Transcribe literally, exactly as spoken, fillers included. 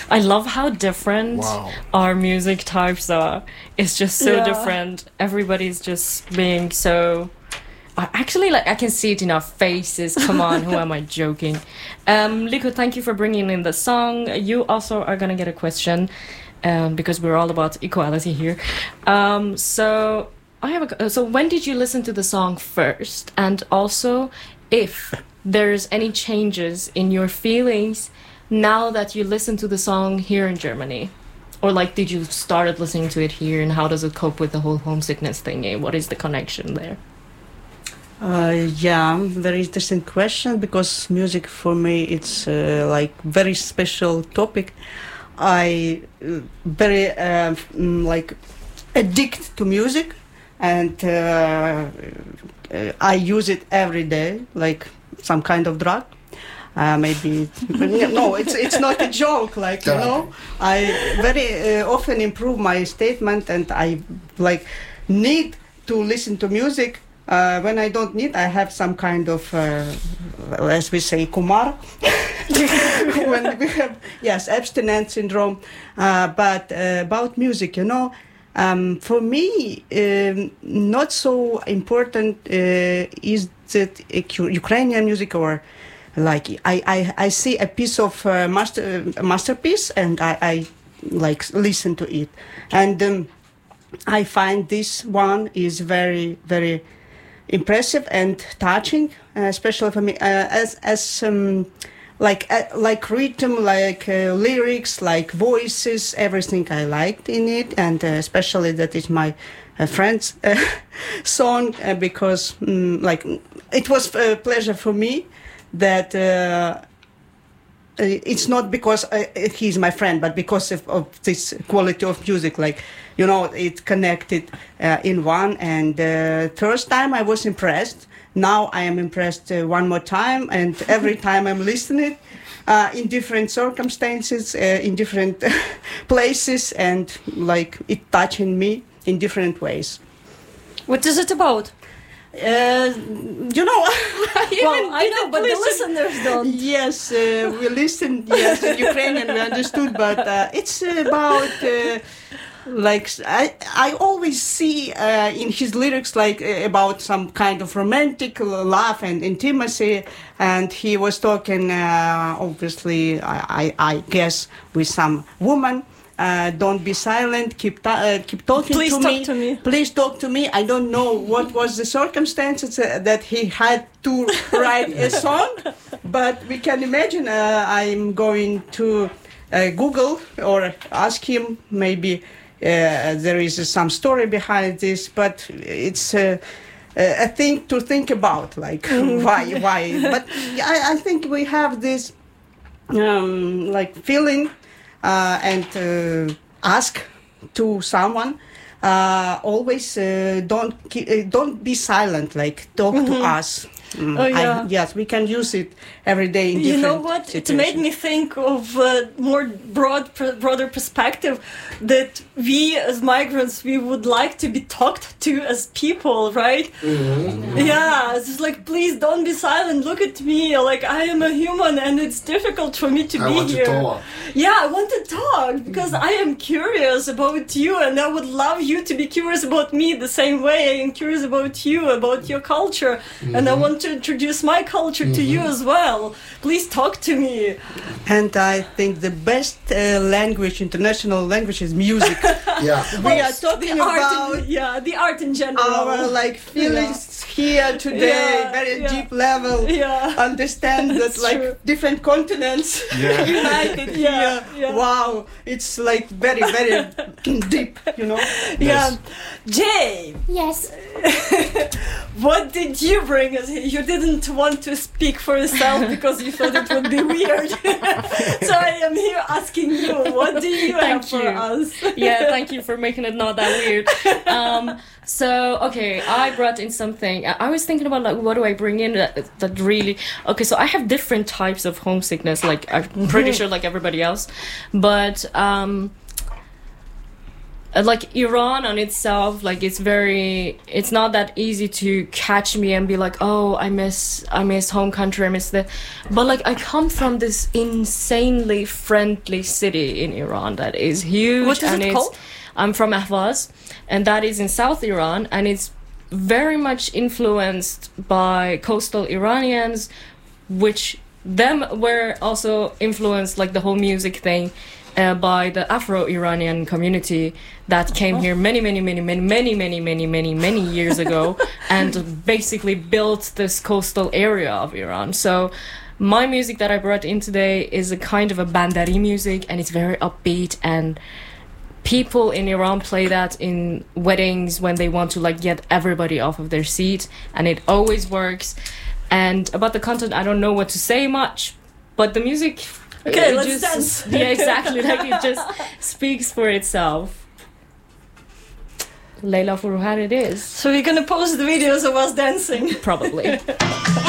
I love how different Wow. our music types are. It's just so Yeah. different. Everybody's just being so. I Actually, like I can see it in our faces. Come on, who am I joking? Um, Liko, thank you for bringing in the song. You also are gonna get a question, um, because we're all about equality here. Um, so I have a. So when did you listen to the song first, and also if there's any changes in your feelings now that you listen to the song here in Germany? Or like, did you started listening to it here, and how does it cope with the whole homesickness thingy? What is the connection there? Uh, yeah, very interesting question, because music for me it's uh, like very special topic. I uh, very uh, mm, like addict to music, and uh, uh, I use it every day, like some kind of drug. Uh, maybe no, it's it's not a joke. Like you know, I very uh, often improve my statement, and I like need to listen to music. Uh, when I don't need, I have some kind of, uh, as we say, kumar. When we have, yes, abstinence syndrome. Uh, but uh, about music, you know, um, for me, um, not so important uh, is that uh, Ukrainian music, or like I, I, I see a piece of uh, master uh, masterpiece, and I, I like listen to it, and um, I find this one is very very impressive and touching, uh, especially for me, uh, as as um, like uh, like rhythm, like uh, lyrics, like voices, everything I liked in it, and uh, especially that is my uh, friend's uh, song, uh, because um, like it was a pleasure for me that. Uh, It's not because uh, he's my friend, but because of, of this quality of music. Like, you know, it connected uh, in one. And uh, first time I was impressed. Now I am impressed uh, one more time. And every time I'm listening uh, in different circumstances, uh, in different places, and like it touching me in different ways. What is it about? Uh, you know, I Well, even I know, didn't but the listen. listeners don't. Yes, uh, we listened. Yes, in Ukrainian we understood, but uh, it's about uh, like I I always see uh, in his lyrics like uh, about some kind of romantic love and intimacy, and he was talking uh, obviously I, I I guess with some woman. Uh, don't be silent. Keep ta- uh, keep talking Please to talk me. to me. Please talk to me. I don't know what was the circumstances uh, that he had to write a song, but we can imagine. Uh, I'm going to uh, Google or ask him. Maybe uh, there is uh, some story behind this, but it's uh, a thing to think about. Like why, why? But I, I think we have this um, like feeling. Uh, and uh, ask to someone. Uh, always uh, don't ki- uh, don't be silent. Like talk Mm-hmm. to us. Mm, Oh, I- yeah. yes, we can use it every day in You different know what? It situations. made me think of a more broad, pr- broader perspective that we as migrants, we would like to be talked to as people, right? Yeah, it's just like, please don't be silent. Look at me. Like, I am a human, and it's difficult for me to I be want to here. talk. Yeah, I want to talk because I am curious about you, and I would love you to be curious about me the same way I am curious about you, about your culture, and I want to introduce my culture to you as well. Please talk to me. And I think the best uh, language, international language, is music. Yeah. We are talking the art about in, yeah, the art in general. our like feelings here today, Yeah, very yeah. deep level. Yeah. Understand that It's like true. different continents Yeah. united Yeah, here. yeah. Wow, it's like very very deep, you know. Yeah, Jay, Yes. what did you bring us here? You didn't want to speak for yourself because you thought it would be weird. So I am here asking you, what do you Thank have for you. us? Yeah, thank you for making it not that weird. Um, so, okay, I brought in something. I I was thinking about, like, what do I bring in that, that really... Okay, so I have different types of homesickness, like, I'm pretty sure like everybody else. But, um... uh, like Iran on itself, like it's very, it's not that easy to catch me and be like, oh, I miss, I miss home country, I miss the, but like I come from this insanely friendly city in Iran that is huge. What is and it it's, called? I'm from Ahvaz, and that is in South Iran, and it's very much influenced by coastal Iranians, which them were also influenced, like the whole music thing, uh, by the Afro-Iranian community that came here many, many, many, many, many, many, many, many, many years ago, and basically built this coastal area of Iran. So my music that I brought in today is a kind of a bandari music, and it's very upbeat, and people in Iran play that in weddings when they want to like get everybody off of their seat, and it always works. And about the content, I don't know what to say much, but the music, okay, it let's just, dance. Yeah, exactly. Like it just speaks for itself. Leila Furuhar it is. So we're gonna post the videos of us dancing. Probably.